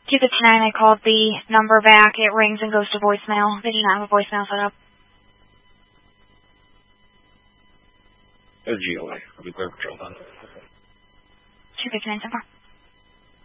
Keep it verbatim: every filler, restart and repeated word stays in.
two fifty-nine, I called the number back. It rings and goes to voicemail. They do not have a voicemail set up. G O A. I'll be clear patrol then. two fifty-nine, so far.